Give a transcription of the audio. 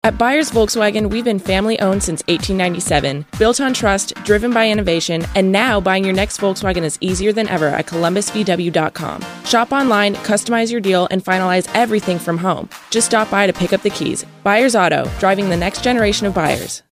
At Byers Volkswagen, we've been family-owned since 1897, built on trust, driven by innovation, and now buying your next Volkswagen is easier than ever at columbusvw.com. Shop online, customize your deal, and finalize everything from home. Just stop by to pick up the keys. Byers Auto, driving the next generation of buyers.